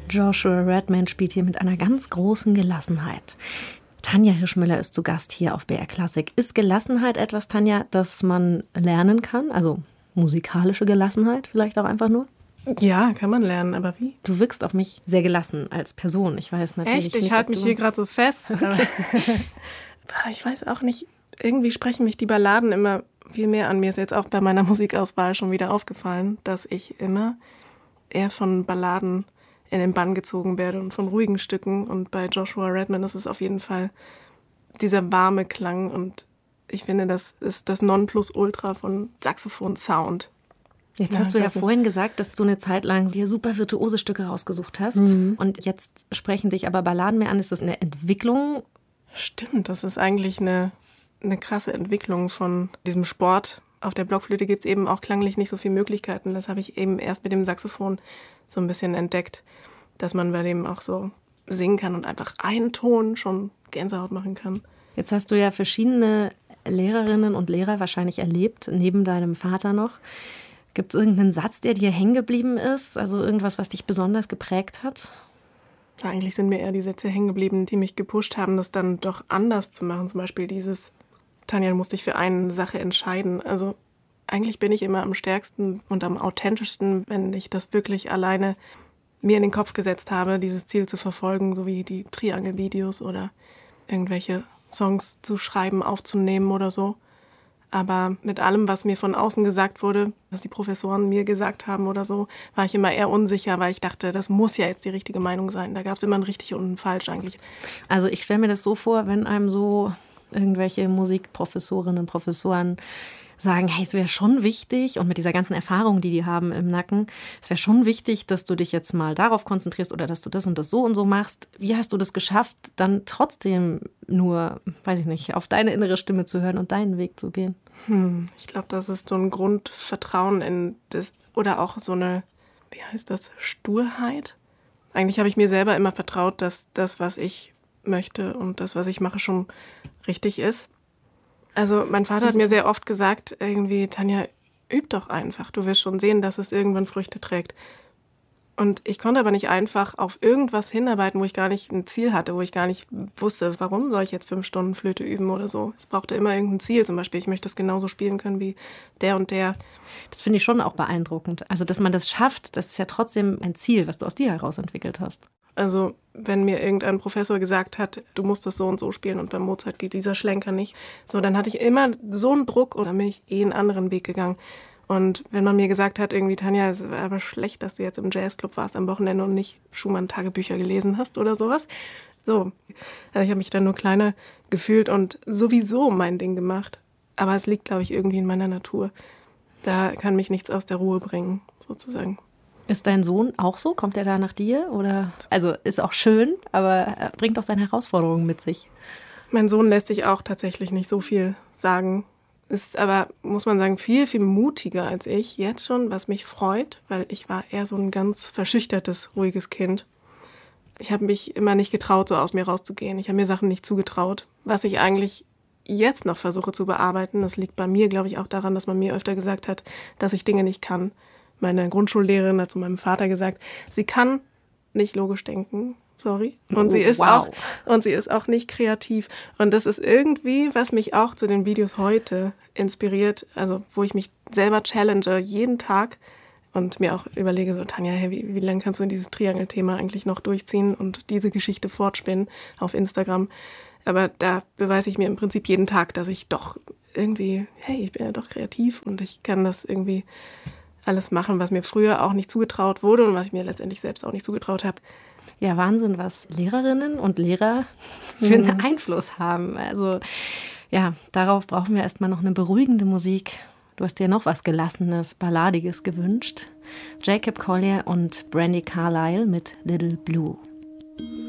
Joshua Redman spielt hier mit einer ganz großen Gelassenheit. Tanja Hirschmüller ist zu Gast hier auf BR Klassik. Ist Gelassenheit etwas, Tanja, das man lernen kann? Also musikalische Gelassenheit vielleicht auch einfach nur? Ja, kann man lernen, aber wie? Du wirkst auf mich sehr gelassen als Person. Ich weiß natürlich nicht. Echt? Ich halte mich hier gerade so fest. Okay. Ich weiß auch nicht, irgendwie sprechen mich die Balladen immer viel mehr an. Mir ist jetzt auch bei meiner Musikauswahl schon wieder aufgefallen, dass ich immer eher von Balladen in den Bann gezogen werde und von ruhigen Stücken. Und bei Joshua Redman ist es auf jeden Fall dieser warme Klang. Und ich finde, das ist das Nonplusultra von Saxophon-Sound. Jetzt hast du ja vorhin gesagt, dass du eine Zeit lang dir super virtuose Stücke rausgesucht hast. Mhm. Und jetzt sprechen dich aber Balladen mehr an. Ist das eine Entwicklung? Stimmt, das ist eigentlich eine krasse Entwicklung von diesem Sport. Auf der Blockflöte gibt es eben auch klanglich nicht so viele Möglichkeiten. Das habe ich eben erst mit dem Saxophon so ein bisschen entdeckt, dass man bei dem auch so singen kann und einfach einen Ton schon Gänsehaut machen kann. Jetzt hast du ja verschiedene Lehrerinnen und Lehrer wahrscheinlich erlebt, neben deinem Vater noch. Gibt es irgendeinen Satz, der dir hängen geblieben ist? Also irgendwas, was dich besonders geprägt hat? Eigentlich sind mir eher die Sätze hängen geblieben, die mich gepusht haben, das dann doch anders zu machen. Zum Beispiel dieses: Tanja, du musst dich für eine Sache entscheiden. Also eigentlich bin ich immer am stärksten und am authentischsten, wenn ich das wirklich alleine mir in den Kopf gesetzt habe, dieses Ziel zu verfolgen, so wie die Triangelvideos oder irgendwelche Songs zu schreiben, aufzunehmen oder so. Aber mit allem, was mir von außen gesagt wurde, was die Professoren mir gesagt haben oder so, war ich immer eher unsicher, weil ich dachte, das muss ja jetzt die richtige Meinung sein. Da gab es immer ein richtig und ein falsch eigentlich. Also ich stelle mir das so vor, wenn einem so irgendwelche Musikprofessorinnen und Professoren sagen, hey, es wäre schon wichtig, und mit dieser ganzen Erfahrung, die haben im Nacken, es wäre schon wichtig, dass du dich jetzt mal darauf konzentrierst oder dass du das und das so und so machst. Wie hast du das geschafft, dann trotzdem nur, weiß ich nicht, auf deine innere Stimme zu hören und deinen Weg zu gehen? Ich glaube, das ist so ein Grundvertrauen in das, oder auch so eine, wie heißt das, Sturheit. Eigentlich habe ich mir selber immer vertraut, dass das, was ich möchte und das, was ich mache, schon richtig ist. Also mein Vater hat mir sehr oft gesagt, irgendwie, Tanja, üb doch einfach. Du wirst schon sehen, dass es irgendwann Früchte trägt. Und ich konnte aber nicht einfach auf irgendwas hinarbeiten, wo ich gar nicht ein Ziel hatte, wo ich gar nicht wusste, warum soll ich jetzt 5 Stunden Flöte üben oder so. Es brauchte immer irgendein Ziel, zum Beispiel, ich möchte das genauso spielen können wie der und der. Das finde ich schon auch beeindruckend. Also, dass man das schafft, das ist ja trotzdem ein Ziel, was du aus dir heraus entwickelt hast. Also, wenn mir irgendein Professor gesagt hat, du musst das so und so spielen und bei Mozart geht dieser Schlenker nicht, so, dann hatte ich immer so einen Druck und dann bin ich einen anderen Weg gegangen. Und wenn man mir gesagt hat, irgendwie, Tanja, es war aber schlecht, dass du jetzt im Jazzclub warst am Wochenende und nicht Schumann-Tagebücher gelesen hast oder sowas. So, also ich habe mich dann nur kleiner gefühlt und sowieso mein Ding gemacht. Aber es liegt, glaube ich, irgendwie in meiner Natur. Da kann mich nichts aus der Ruhe bringen, sozusagen. Ist dein Sohn auch so? Kommt er da nach dir? Oder? Also ist auch schön, aber er bringt auch seine Herausforderungen mit sich. Mein Sohn lässt sich auch tatsächlich nicht so viel sagen. Ist aber, muss man sagen, viel, viel mutiger als ich jetzt schon, was mich freut, weil ich war eher so ein ganz verschüchtertes, ruhiges Kind. Ich habe mich immer nicht getraut, so aus mir rauszugehen. Ich habe mir Sachen nicht zugetraut. Was ich eigentlich jetzt noch versuche zu bearbeiten, das liegt bei mir, glaube ich, auch daran, dass man mir öfter gesagt hat, dass ich Dinge nicht kann. Meine Grundschullehrerin hat zu meinem Vater gesagt, sie kann nicht logisch denken, sorry. Und sie ist auch nicht kreativ. Und das ist irgendwie, was mich auch zu den Videos heute inspiriert, also wo ich mich selber challenge jeden Tag und mir auch überlege, so Tanja, hey, wie lange kannst du dieses Triangelthema eigentlich noch durchziehen und diese Geschichte fortspinnen auf Instagram? Aber da beweise ich mir im Prinzip jeden Tag, dass ich doch irgendwie, hey, ich bin ja doch kreativ und ich kann das irgendwie alles machen, was mir früher auch nicht zugetraut wurde und was ich mir letztendlich selbst auch nicht zugetraut habe. Ja, Wahnsinn, was Lehrerinnen und Lehrer für einen Einfluss haben. Also ja, darauf brauchen wir erstmal noch eine beruhigende Musik. Du hast dir noch was Gelassenes, Balladiges gewünscht. Jacob Collier und Brandi Carlile mit Little Blue.